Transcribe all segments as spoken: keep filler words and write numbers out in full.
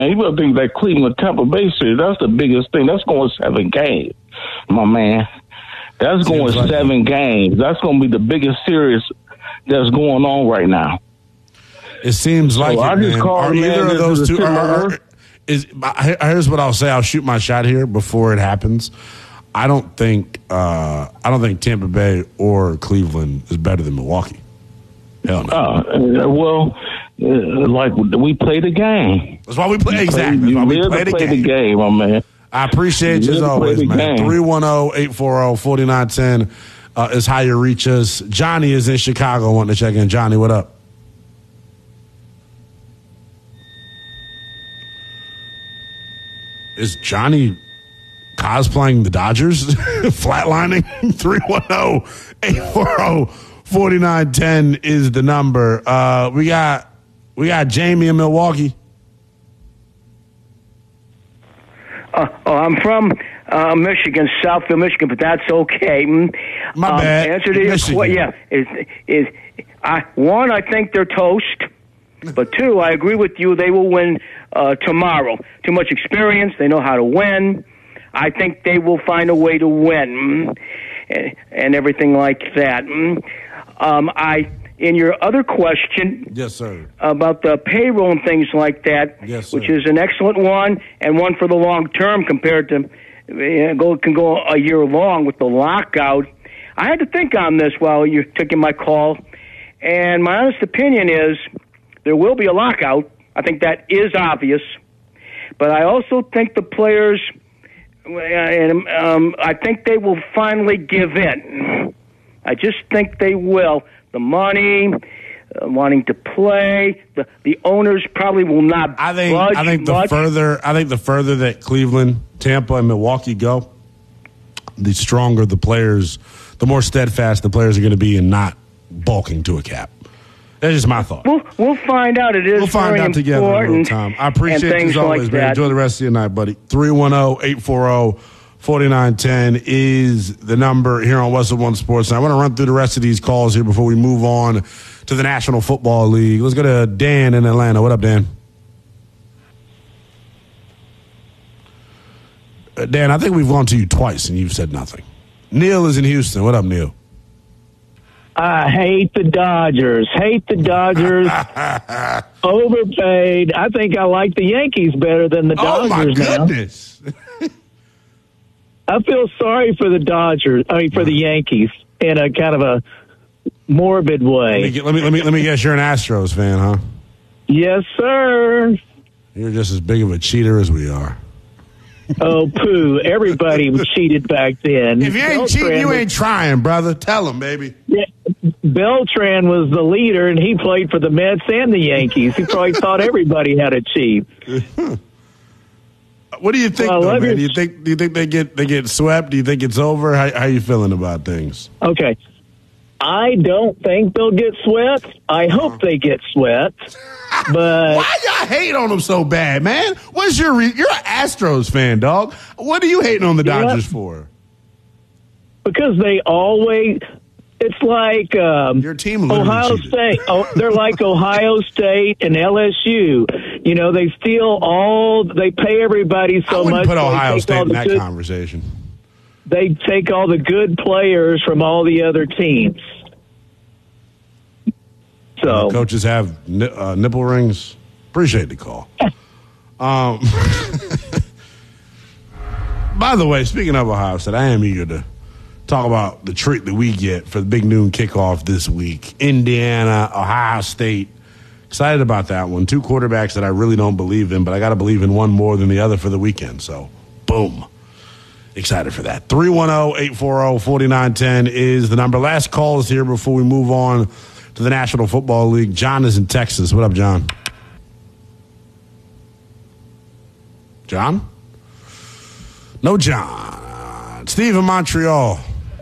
you better think that Cleveland Tampa Bay series, that's the biggest thing. That's going seven games, my man. That's going like seven it. games. That's going to be the biggest series that's going on right now. It seems like so it, I just man. Are either man, of those two are, are, are, is here's what I'll say. I'll shoot my shot here before it happens. I don't think uh, I don't think Tampa Bay or Cleveland is better than Milwaukee. Hell no. Uh, well, uh, like we play the game. That's why we play. You exactly. Play, That's why we play, play, play the, game. the game, my man. I appreciate you, you as always, man. three one zero, eight four zero, four nine one zero uh, is how you reach us. Johnny is in Chicago wanting to check in. Johnny, what up? Is Johnny cosplaying the Dodgers? Flatlining? three one zero, eight four zero, four nine one zero is the number. Uh, we got we got Jamie in Milwaukee. Uh, oh, I'm from uh, Michigan, Southfield, Michigan, but that's okay. My um, bad. Answer to your question, yeah, is is I one? I think they're toast, but two, I agree with you. They will win uh, tomorrow. Too much experience. They know how to win. I think they will find a way to win, and, and everything like that. Um, I. In your other question, yes, sir, about the payroll and things like that, yes, sir. Which is an excellent one and one for the long term compared to uh, go can go a year long with the lockout. I had to think on this while you're taking my call, and my honest opinion is there will be a lockout. I think that is obvious, but I also think the players, and um, I think they will finally give in. I just think they will. The money, uh, wanting to play, the the owners probably will not. I think. budge I think the much. further. I think the further that Cleveland, Tampa, and Milwaukee go, the stronger the players, the more steadfast the players are going to be in not bulking to a cap. That's just my thought. We'll we'll find out. It is we'll find very out together in real time. I appreciate you as always, like man. That. Enjoy the rest of your night, buddy. three one zero, eight four zero, four nine one zero is the number here on Westwood One Sports. And I want to run through the rest of these calls here before we move on to the National Football League. Let's go to Dan in Atlanta. What up, Dan? Uh, Dan, I think we've gone to you twice and you've said nothing. Neil is in Houston. What up, Neil? I hate the Dodgers. Hate the Dodgers. Overpaid. I think I like the Yankees better than the Dodgers now. Oh, my goodness. I feel sorry for the Dodgers. I mean, for the Yankees in a kind of a morbid way. Let me, get, let me let me let me guess. You're an Astros fan, huh? Yes, sir. You're just as big of a cheater as we are. Oh, poo! Everybody was cheated back then. If you ain't Beltran cheating, you was, ain't trying, brother. Tell them, baby. Yeah, Beltran was the leader, and he played for the Mets and the Yankees. He probably thought everybody had a cheat. What do you think, well, though, man? You, do you think do you think they get they get swept? Do you think it's over? How how you feeling about things? Okay, I don't think they'll get swept. I hope they get swept. But why y'all hate on them so bad, man? What's your re- you're an Astros fan, dog? What are you hating on the Dodgers yeah. for? Because they always. It's like um, your team Ohio cheated. State. Oh, they're like Ohio State and L S U. You know, they steal all. They pay everybody so I wouldn't much. Put Ohio State in that good, conversation. They take all the good players from all the other teams. So uh, coaches have uh, nipple rings. Appreciate the call. um, by the way, speaking of Ohio State, I am eager to talk about the treat that we get for the big noon kickoff this week. Indiana, Ohio State. Excited about that one. Two quarterbacks that I really don't believe in, but I got to believe in one more than the other for the weekend. So, boom. Excited for that. three one zero, eight four zero, four nine one zero is the number. Last calls here before we move on to the National Football League. John is in Texas. What up, John? John? No John. Steve in Montreal.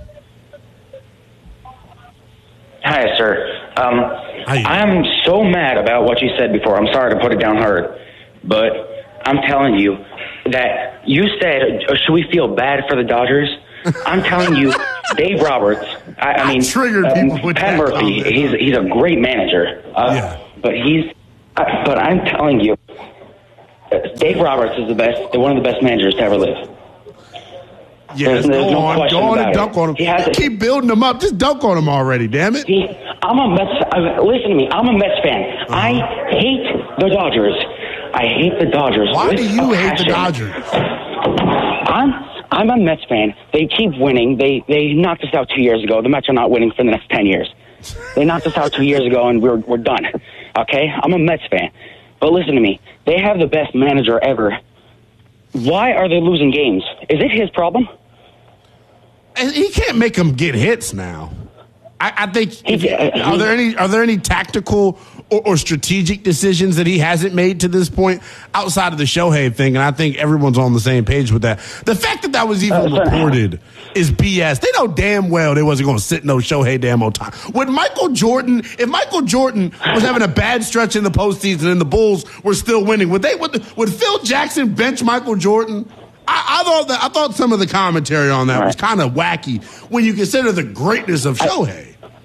Hi, sir. Um, I'm so mad about what you said before. I'm sorry to put it down hard, but I'm telling you that you said, should we feel bad for the Dodgers? I'm telling you, Dave Roberts, I, I mean, um, Pat Murphy, he's, he's a great manager, uh, yeah. but he's, uh, but I'm telling you, Dave Roberts is the best, one of the best managers to ever live. Yes, there's, there's go no on, go on and dunk it. on him. He has Keep building him up. Just dunk on him already, damn it. He, I'm a Mets. Uh, listen to me. I'm a Mets fan. Uh-huh. I hate the Dodgers. I hate the Dodgers. Why do you hate passion. the Dodgers? I'm I'm a Mets fan. They keep winning. They they knocked us out two years ago. The Mets are not winning for the next ten years. They knocked us out two years ago, and we're we're done. Okay, I'm a Mets fan. But listen to me. They have the best manager ever. Why are they losing games? Is it his problem? And he can't make them get hits now. I, I think. If, he, are there any are there any tactical or, or strategic decisions that he hasn't made to this point outside of the Shohei thing? And I think everyone's on the same page with that. The fact that that was even uh, reported is B S. They know damn well they wasn't going to sit no Shohei damn time. Would Michael Jordan, if Michael Jordan was having a bad stretch in the postseason and the Bulls were still winning, would they? Would, would Phil Jackson bench Michael Jordan? I, I thought that I thought some of the commentary on that right. was kind of wacky when you consider the greatness of Shohei.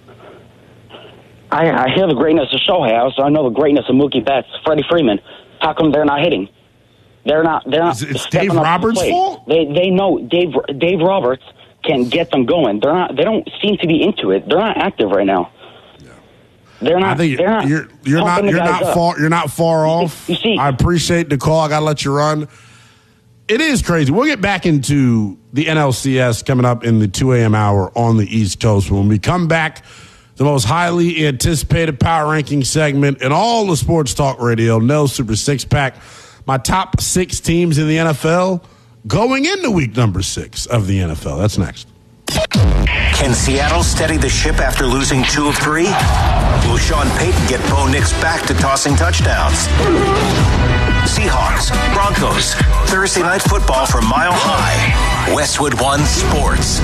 I, I hear the greatness of Shohei. I also I know the greatness of Mookie Betts, Freddie Freeman. How come they're not hitting? They're not. They're not. It's Dave Roberts' fault. They they know Dave Dave Roberts can get them going. They're not. They don't seem to be into it. They're not active right now. Yeah. They're not. I think they're not. You're, you're not. You're not up. far. You're not far off. You see, I appreciate the call. I got to let you run. It is crazy. We'll get back into the N L C S coming up in the two a.m. hour on the East Coast. When we come back, the most highly anticipated power ranking segment in all the sports talk radio, No Super Six Pack. My top six teams in the N F L going into week number six of the N F L. That's next. Can Seattle steady the ship after losing two of three? Will Sean Payton get Bo Nix back to tossing touchdowns? Seahawks, Broncos, Thursday Night Football from Mile High. Westwood One Sports.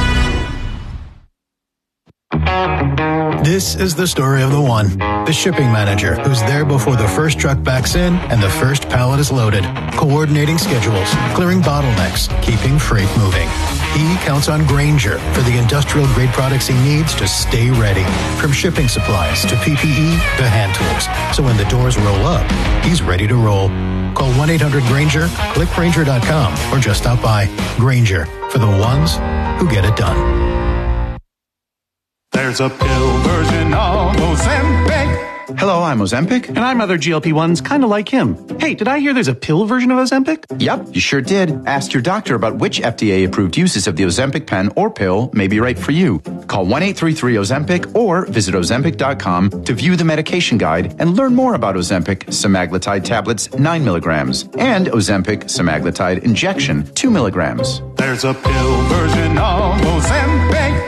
This is the story of the one, the shipping manager who's there before the first truck backs in and the first pallet is loaded, coordinating schedules, clearing bottlenecks, keeping freight moving. He counts on Grainger for the industrial-grade products he needs to stay ready, from shipping supplies to P P E to hand tools. So when the doors roll up, he's ready to roll. Call one eight hundred Grainger, click Grainger dot com, or just stop by. Grainger, for the ones who get it done. There's a pill version of Ozempic. Hello, I'm Ozempic. And I'm other G L P ones kind of like him. Hey, did I hear there's a pill version of Ozempic? Yep, you sure did. Ask your doctor about which F D A-approved uses of the Ozempic pen or pill may be right for you. Call one eight three three Ozempic or visit Ozempic dot com to view the medication guide and learn more about Ozempic semaglutide tablets nine milligrams and Ozempic semaglutide injection two milligrams. There's a pill version of Ozempic.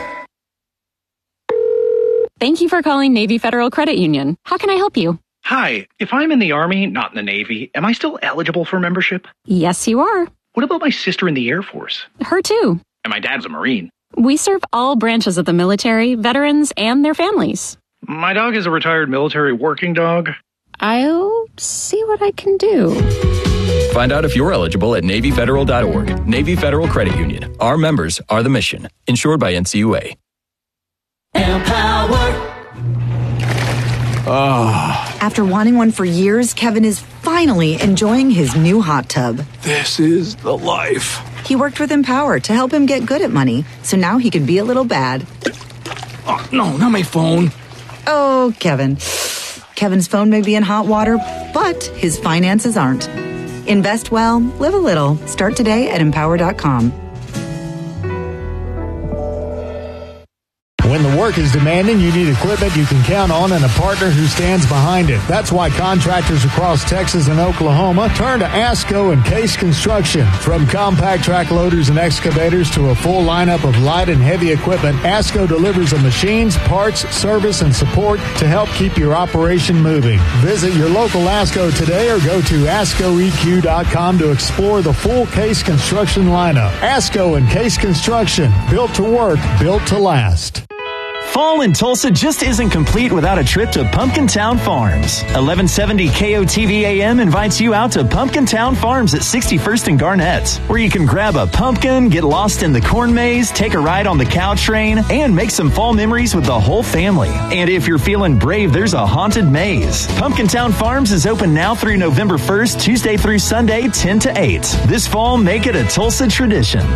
Thank you for calling Navy Federal Credit Union. How can I help you? Hi. If I'm in the Army, not in the Navy, am I still eligible for membership? Yes, you are. What about my sister in the Air Force? Her too. And my dad's a Marine. We serve all branches of the military, veterans, and their families. My dog is a retired military working dog. I'll see what I can do. Find out if you're eligible at Navy Federal dot org. Navy Federal Credit Union. Our members are the mission. Insured by N C U A. Empower. Oh. After wanting one for years, Kevin is finally enjoying his new hot tub. This is the life. He worked with Empower to help him get good at money, so now he can be a little bad. Oh, no, not my phone. Oh, Kevin. Kevin's phone may be in hot water, but his finances aren't. Invest well, live a little. Start today at empower dot com. When the work is demanding, you need equipment you can count on and a partner who stands behind it. That's why contractors across Texas and Oklahoma turn to ASCO and Case Construction. From compact track loaders and excavators to a full lineup of light and heavy equipment, ASCO delivers the machines, parts, service, and support to help keep your operation moving. Visit your local ASCO today or go to asco e q dot com to explore the full Case Construction lineup. ASCO and Case Construction, built to work, built to last. Fall in Tulsa just isn't complete without a trip to Pumpkin Town Farms. eleven seventy K O T V A M invites you out to Pumpkin Town Farms at sixty-first and Garnett, where you can grab a pumpkin, get lost in the corn maze, take a ride on the cow train, and make some fall memories with the whole family. And if you're feeling brave, there's a haunted maze. Pumpkin Town Farms is open now through November first, Tuesday through Sunday, ten to eight. This fall, make it a Tulsa tradition.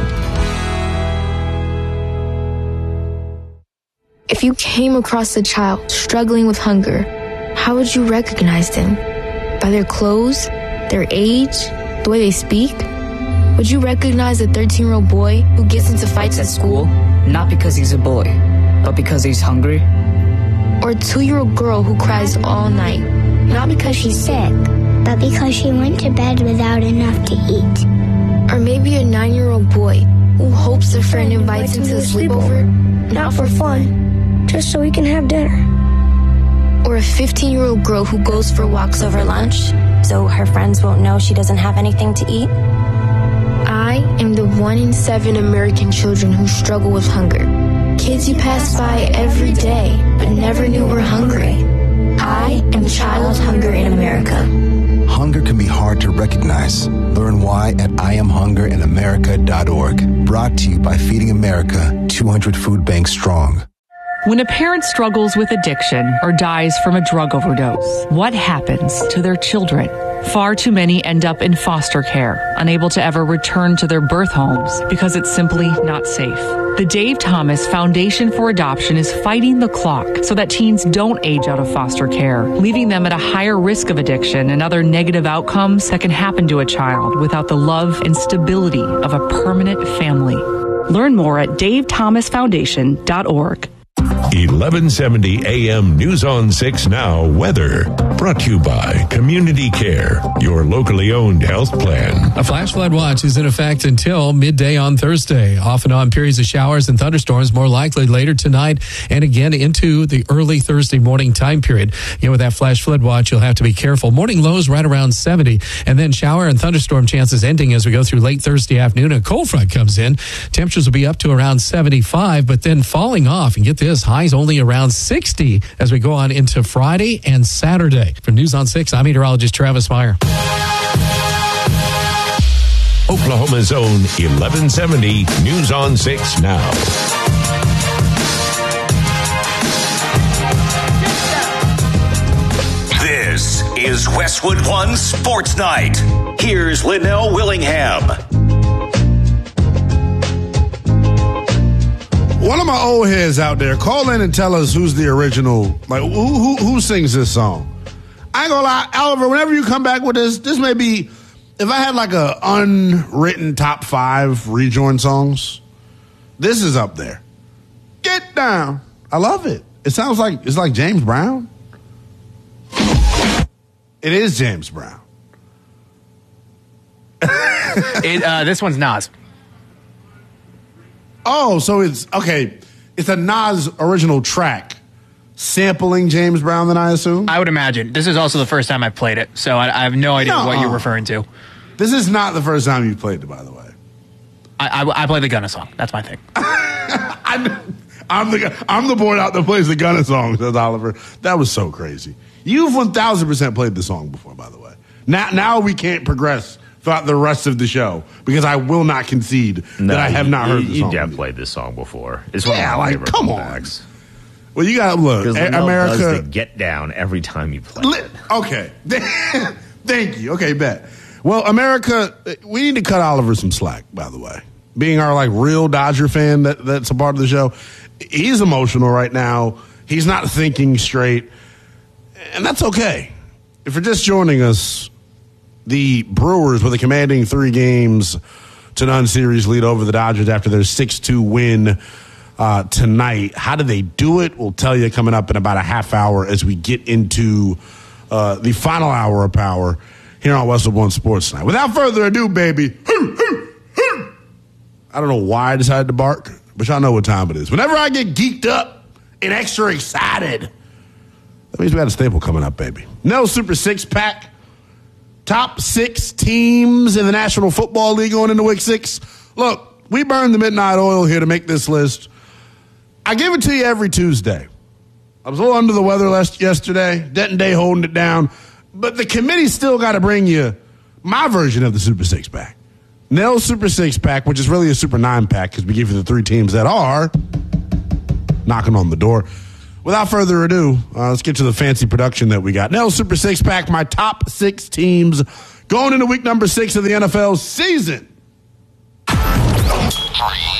If you came across a child struggling with hunger, how would you recognize them? By their clothes, their age, the way they speak? Would you recognize a thirteen-year-old boy who gets into fights at school? Not because he's a boy, but because he's hungry. Or a two-year-old girl who cries all night? Not because she's sick, but because she went to bed without enough to eat. Or maybe a nine-year-old boy who hopes a friend invites him to a sleepover, not for fun, just so we can have dinner. Or a fifteen-year-old girl who goes for walks over lunch, so her friends won't know she doesn't have anything to eat. I am the one in seven American children who struggle with hunger. Kids you pass by every day, but never knew were hungry. I am Child Hunger in America. Hunger can be hard to recognize. Learn why at I am hunger in america dot org. Brought to you by Feeding America, two hundred food banks strong. When a parent struggles with addiction or dies from a drug overdose, what happens to their children? Far too many end up in foster care, unable to ever return to their birth homes because it's simply not safe. The Dave Thomas Foundation for Adoption is fighting the clock so that teens don't age out of foster care, leaving them at a higher risk of addiction and other negative outcomes that can happen to a child without the love and stability of a permanent family. Learn more at dave thomas foundation dot org. eleven seventy A M News on six Now weather. Brought to you by Community Care, your locally owned health plan. A flash flood watch is in effect until midday on Thursday. Off and on periods of showers and thunderstorms more likely later tonight and again into the early Thursday morning time period. Again, with that flash flood watch, you'll have to be careful. Morning lows right around seventy, and then shower and thunderstorm chances ending as we go through late Thursday afternoon. A cold front comes in. Temperatures will be up to around seventy-five, but then falling off. And get this, highs only around sixty as we go on into Friday and Saturday. For News on six, I'm meteorologist Travis Meyer. Oklahoma's own eleven seventy News on six Now. This is Westwood One Sports Night. Here's Linnell Willingham. One of my old heads out there, call in and tell us who's the original, like who who, who sings this song. I ain't gonna lie, Oliver, whenever you come back with this, this may be, if I had like a unwritten top five rejoin songs, this is up there. Get down. I love it. It sounds like, it's like James Brown. It is James Brown. it, uh, this one's Nas. Oh, so it's, okay, it's a Nas original track sampling James Brown, then I assume? I would imagine. This is also the first time I've played it, so I, I have no idea no. what you're referring to. This is not the first time you've played it, by the way. I, I, I play the Gunna song. That's my thing. I'm, I'm, the, I'm the boy out that plays the Gunna song, says Oliver. That was so crazy. You've one thousand percent played the song before, by the way. Now, now we can't progress throughout the rest of the show because I will not concede no, that I have you, not heard you, the song. You have played this song before. It's one yeah, of my like, favorite come comebacks. on. Well, you got to look. Because America does the get down every time you play. Li- okay. Thank you. Okay, bet. Well, America, we need to cut Oliver some slack, by the way. Being our, like, real Dodger fan that, that's a part of the show. He's emotional right now. He's not thinking straight. And that's okay. If you're just joining us, the Brewers with a commanding three games to none series lead over the Dodgers after their six two win uh, tonight. How do they do it? We'll tell you coming up in about a half hour as we get into uh, the final hour of power here on Westwood One Sports Night. Without further ado, baby, hoo, hoo, hoo. I don't know why I decided to bark, but y'all know what time it is. Whenever I get geeked up and extra excited, that means we got a staple coming up, baby. No Super Six Pack. Top six teams in the National Football League going into week six. Look, we burned the midnight oil here to make this list. I give it to you every Tuesday. I was a little under the weather last yesterday. Denton Day holding it down. But the committee still got to bring you my version of the Super Six Pack. Nell's Super Six Pack, which is really a Super Nine Pack because we give you the three teams that are knocking on the door. Without further ado, uh, let's get to the fancy production that we got. Nell's Super Six Pack, my top six teams going into week number six of the N F L season. Three.